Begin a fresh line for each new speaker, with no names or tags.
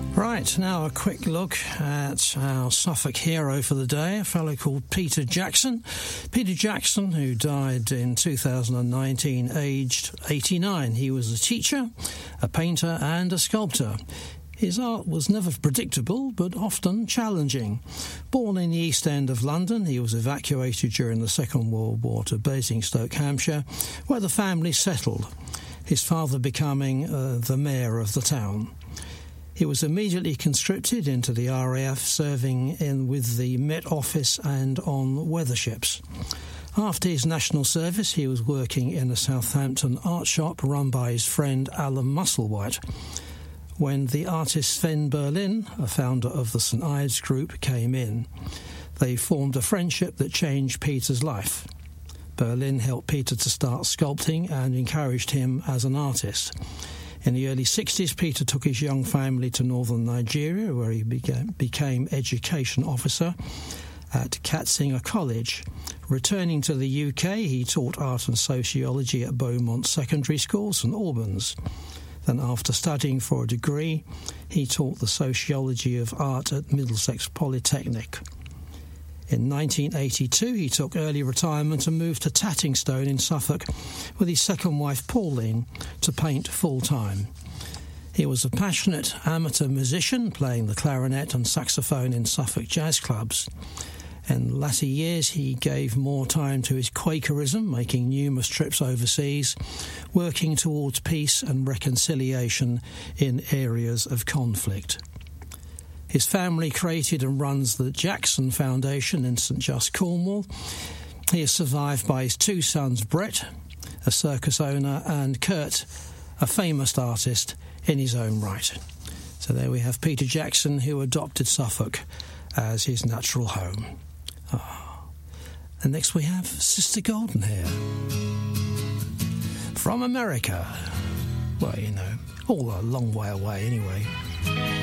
Right, now a quick look at our Suffolk hero for the day, a fellow called Peter Jackson. Peter Jackson, who died in 2019, aged 89. He was a teacher, a painter and a sculptor. His art was never predictable, but often challenging. Born in the East End of London, he was evacuated during the Second World War to Basingstoke, Hampshire, where the family settled, his father becoming the mayor of the town. He was immediately conscripted into the RAF, serving with the Met Office and on weather ships. After his national service, he was working in a Southampton art shop run by his friend Alan Musselwhite. When the artist Sven Berlin, a founder of the St Ives Group, came in, they formed a friendship that changed Peter's life. Berlin helped Peter to start sculpting and encouraged him as an artist. In the early 60s, Peter took his young family to northern Nigeria, where he became education officer at Katsinger College. Returning to the UK, he taught art and sociology at Beaumont Secondary School, St Albans. Then, after studying for a degree, he taught the sociology of art at Middlesex Polytechnic. In 1982, he took early retirement and moved to Tattingstone in Suffolk with his second wife, Pauline, to paint full-time. He was a passionate amateur musician, playing the clarinet and saxophone in Suffolk jazz clubs. In latter years, he gave more time to his Quakerism, making numerous trips overseas, working towards peace and reconciliation in areas of conflict. His family created and runs the Jackson Foundation in St Just, Cornwall. He is survived by his two sons, Brett, a circus owner, and Kurt, a famous artist in his own right. So there we have Peter Jackson, who adopted Suffolk as his natural home. And next we have Sister Goldenhair from America. Well, you know, all a long way away anyway.